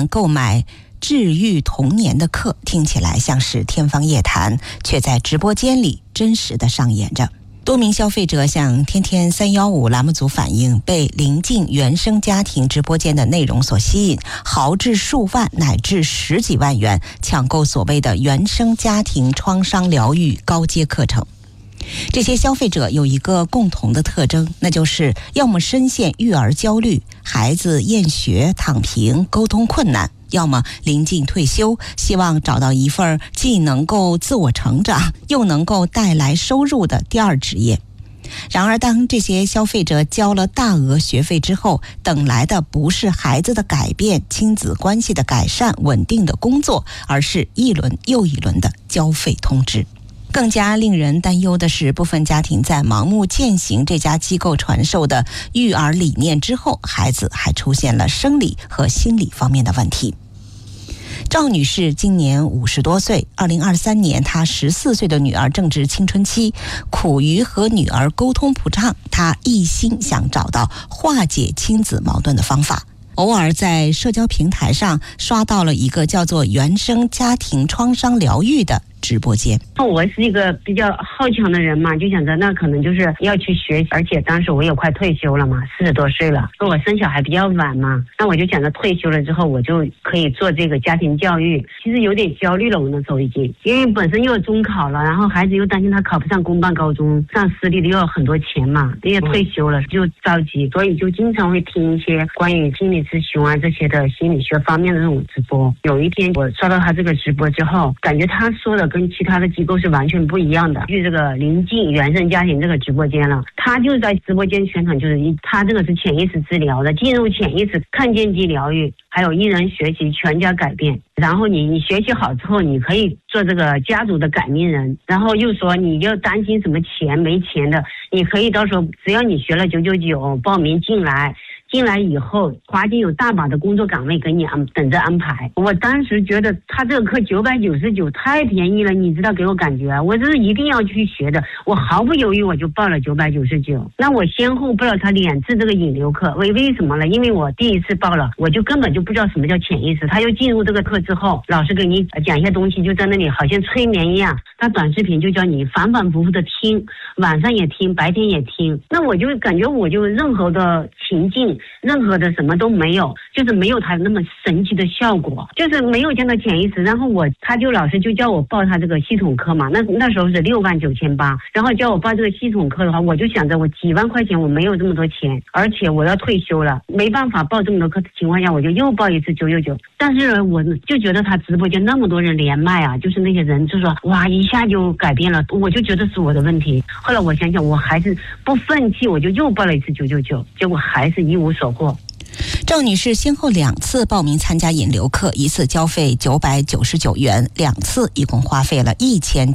们购买治愈童年的课，听起来像是天方夜谭，却在直播间里真实的上演着。多名消费者向天天315栏目组反映，被临近原生家庭直播间的内容所吸引，豪掷数万乃至10几万元抢购所谓的原生家庭创伤疗愈高阶课程。这些消费者有一个共同的特征，那就是要么深陷育儿焦虑，孩子厌学躺平沟通困难，要么临近退休，希望找到一份既能够自我成长又能够带来收入的第二职业。然而当这些消费者交了大额学费之后，等来的不是孩子的改变、亲子关系的改善、稳定的工作，而是一轮又一轮的交费通知。更加令人担忧的是，部分家庭在盲目践行这家机构传授的育儿理念之后，孩子还出现了生理和心理方面的问题。赵女士今年50多岁，2023年她14岁的女儿正值青春期，苦于和女儿沟通不畅，她一心想找到化解亲子矛盾的方法。偶尔在社交平台上刷到了一个叫做原生家庭创伤疗愈的直播间。 我是一个比较好强的人嘛，就想着那可能就是要去学习，而且当时我也快退休了嘛，40多岁了，我生小孩比较晚嘛，那我就想着退休了之后我就可以做这个家庭教育。其实有点焦虑了，我那时候已经，因为本身又有中考了，然后孩子又担心他考不上公办高中，上私立的又要很多钱嘛，因为退休了就着急，所以就经常会听一些关于心理咨询啊这些的心理学方面的那种直播。有一天我刷到他这个直播之后，感觉他说的跟其他的机构是完全不一样的。去这个临近原生家庭这个直播间了，他就在直播间宣传，就是他这个是潜意识治疗的，进入潜意识看见即疗愈，还有一人学习全家改变。然后你学习好之后，你可以做这个家族的改命人。然后又说你要担心什么钱没钱的，你可以到时候只要你学了999报名进来以后，华金有大把的工作岗位给你等着安排。我当时觉得他这个课999太便宜了，你知道给我感觉我这是一定要去学的，我毫不犹豫我就报了999。那我先后报了他2次这个引流课，为什么呢？因为我第一次报了，我就根本就不知道什么叫潜意识。他又进入这个课之后，老师给你讲一些东西，就在那里好像催眠一样，他短视频就叫你反反复复的听，晚上也听，白天也听。那我就感觉我就任何的情境，任何的什么都没有，就是没有他那么神奇的效果，就是没有见到潜意识。然后他就老师就叫我报他这个系统课嘛，那时候是69800，然后叫我报这个系统课的话，我就想着我几万块钱我没有这么多钱，而且我要退休了，没办法报这么多课的情况下，我就又报一次999。但是我就觉得他直播间那么多人连麦啊，就是那些人就说哇一下就改变了，我就觉得是我的问题。后来我想想，我还是不愤气，我就又报了一次999，结果还是一无所获。 赵女士先后2次报名参加引流课，一次交费999元，2次一共花费了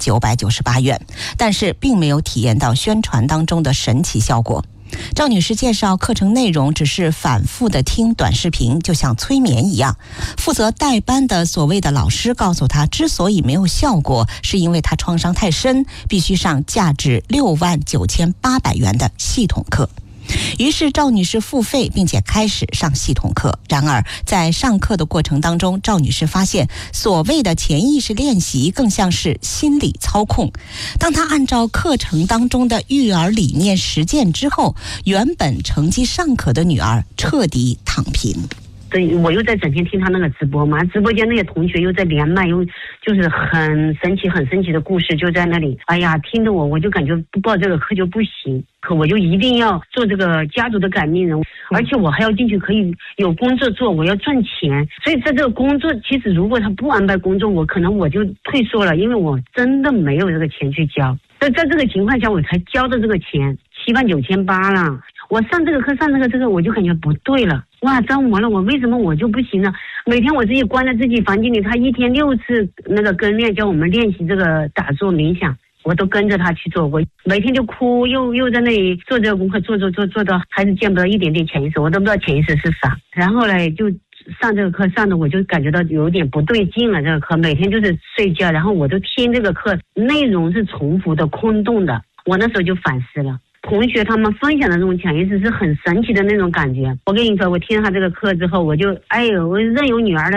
1998元，但是并没有体验到宣传当中的神奇效果。赵女士介绍，课程内容只是反复的听短视频，就像催眠一样。负责带班的所谓的老师告诉她，之所以没有效果，是因为她创伤太深，必须上价值69800元的系统课。于是赵女士付费并且开始上系统课。然而在上课的过程当中，赵女士发现所谓的潜意识练习更像是心理操控。当她按照课程当中的育儿理念实践之后，原本成绩尚可的女儿彻底躺平。 对，我又在整天听他那个直播嘛，直播间那些同学又在连麦，又就是很神奇的故事就在那里。哎呀，听得我就感觉不报这个课就不行，可我就一定要做这个家族的改命人，而且我还要进去可以有工作做，我要赚钱。所以在这个工作，其实如果他不安排工作，我可能我就退缩了，因为我真的没有这个钱去交。在这个情况下，我才交的这个钱79800了。我上这个课，我就感觉不对了。哇，着魔了！我为什么我就不行呢？每天我自己关在自己房间里，他一天6次那个跟练，教我们练习这个打坐冥想，我都跟着他去做。我每天就哭，又在那里做这个功课，做到还是见不到一点点潜意识，我都不知道潜意识是啥。然后呢，就上这个课上的我就感觉到有点不对劲了。这个课每天就是睡觉，然后我就听这个课内容是重复的、空洞的。我那时候就反思了。同学他们分享的这种潜意识是很神奇的那种感觉。我跟你说，我听他这个课之后，我任由女儿的